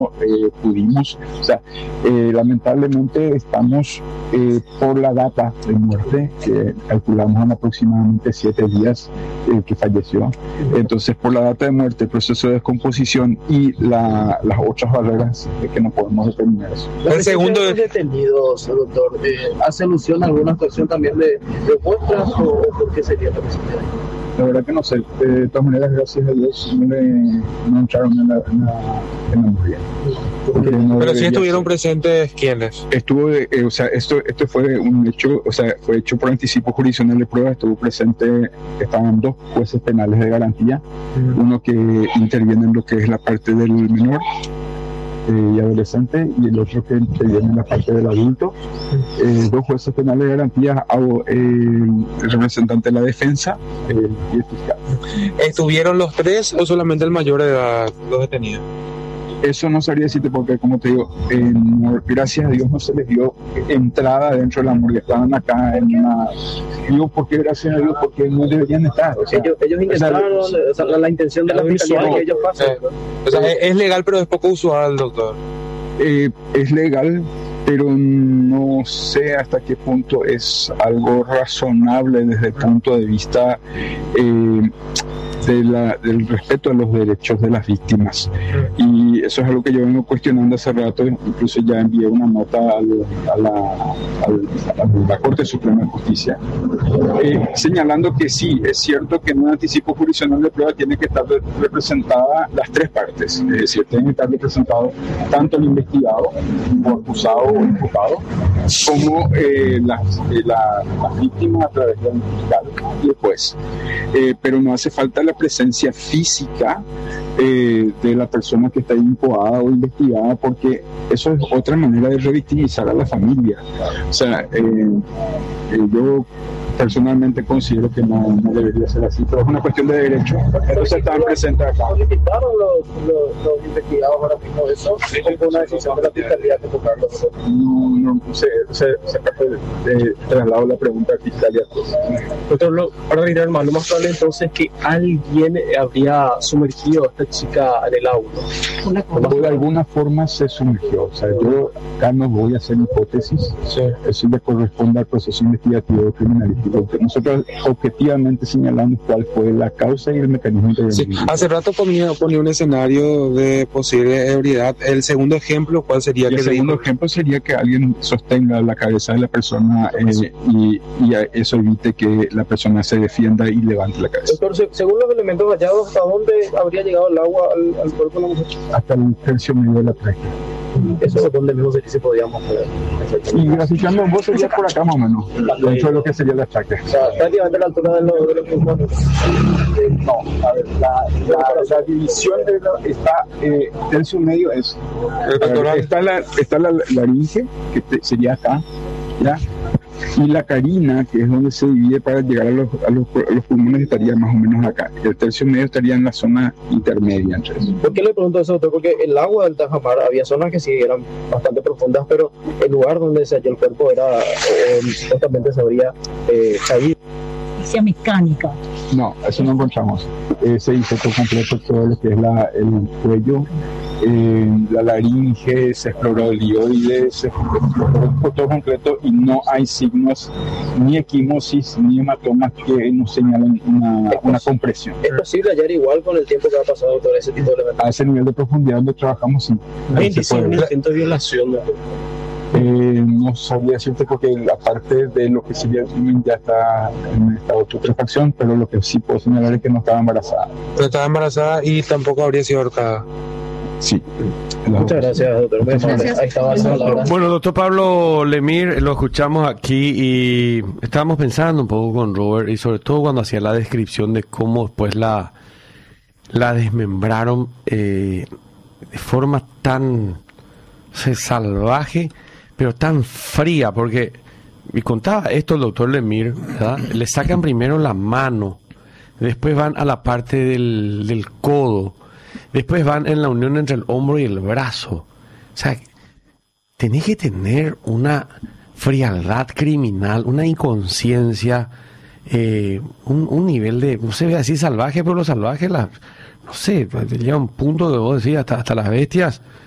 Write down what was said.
pudimos, o sea, lamentablemente estamos por la data de muerte, que calculamos en aproximadamente 7 días que falleció. Entonces, por la data de muerte, el proceso de descomposición y las otras barreras que no podemos determinar eso. El segundo de detenidos, doctor, ¿hace alusión a alguna actuación también de vuestras o por qué sería la presencia? La verdad que no sé. De todas maneras, gracias a Dios, no entraron en la memoria. Pero sí estuvieron presentes, ¿quiénes? O sea, esto fue un hecho, o sea, fue hecho por anticipo jurisdiccional de prueba. Estuvo presente, estaban 2 jueces penales de garantía, uno que interviene en lo que es la parte del menor y adolescente, y el otro que interviene en la parte del adulto. 2 jueces penales de garantía, el representante de la defensa y el fiscal. ¿Estuvieron los 3 o solamente el mayor de edad, los detenidos? Eso no sabría decirte porque, como te digo, gracias a Dios no se les dio entrada dentro de la morgue. Estaban acá en una... Digo, ¿por qué gracias a Dios? Porque no deberían estar. O sea, ellos intentaron, o sea, la intención de la fiscalía es que ellos pasen. O sea, es legal, pero es poco usual, doctor. Es legal, pero no sé hasta qué punto es algo razonable desde el punto de vista del respeto a los derechos de las víctimas. Y eso es algo que yo vengo cuestionando hace rato. Incluso ya envié una nota a la Corte Suprema de Justicia señalando que sí, es cierto que en un anticipo jurisdiccional de prueba tiene que estar representada las 3 partes, es decir, tiene que estar representado tanto el investigado o acusado o imputado como las víctimas a través del fiscal y el juez, pero no hace falta la presencia física de la persona que está incoada o investigada, porque eso es otra manera de revictimizar a la familia. O sea, yo personalmente considero que no debería ser así, pero es una cuestión de derecho. Entonces estaban presentes acá. ¿Solicitaron los investigados ahora mismo eso? ¿O fue una decisión de la fiscalía que tocarlo? No se trasladó la pregunta al fiscal y a todos. Doctor, para retirar más, lo más probable entonces que alguien habría sumergido a esta chica en el agua. De alguna forma se sumergió. O sea, yo acá no voy a hacer hipótesis. Sí. Eso le corresponde al proceso investigativo criminalístico. Nosotros objetivamente señalamos cuál fue la causa y el mecanismo de intervención. Sí. Hace rato ponía un escenario de posible ebriedad. El segundo ejemplo, ¿cuál sería? El segundo ejemplo sería que alguien sostenga la cabeza de la persona y eso evite que la persona se defienda y levante la cabeza. Doctor, según los elementos hallados, ¿hasta dónde habría llegado el agua al cuerpo de la mujer? Hasta el tercio medio de la tráquea. Eso es donde mismo se podíamos poner. Y graficando vos sería por acá más o menos, dentro de lo que sería la tráquea. O sea, prácticamente a la altura de los pulmones. No, a ver, la división está, tercio medio es, está la laringe, que sería acá, ¿ya? Y la carina, que es donde se divide para llegar a los pulmones, estaría más o menos acá. El tercio medio estaría en la zona intermedia. Entonces. ¿Por qué le pregunto eso, doctor? Porque el agua del Tajamar había zonas que sí eran bastante profundas, pero el lugar donde se halló el cuerpo era, justamente se habría caído. Mecánica. No, eso no encontramos. Se hizo por completo todo lo que es el cuello, la laringe, se exploró el dioides, se exploró todo completo y no hay signos ni equimosis ni hematomas que nos señalen una compresión. ¿Es posible hallar igual con el tiempo que ha pasado todo ese tipo de elementos? A ese nivel de profundidad donde trabajamos, sí. 25% de violación, ¿no? No sabría decirte porque la parte de lo que sería el crimen ya está en estado de putrefacción, pero lo que sí puedo señalar es que no estaba embarazada. No estaba embarazada y tampoco habría sido ahorcada. Sí. Muchas gracias, doctor. Gracias. Ahí estaba. Bueno, doctor Pablo Lemir, lo escuchamos aquí y estábamos pensando un poco con Robert y sobre todo cuando hacía la descripción de cómo después la desmembraron de forma tan salvaje, pero tan fría, porque me contaba esto el doctor Lemir, ¿verdad? Le sacan primero la mano, después van a la parte del codo, después van en la unión entre el hombro y el brazo. O sea, tenés que tener una frialdad criminal, una inconsciencia, un nivel de, no se ve así salvaje, pero los salvajes, no sé, llega un punto de vos decís, hasta las bestias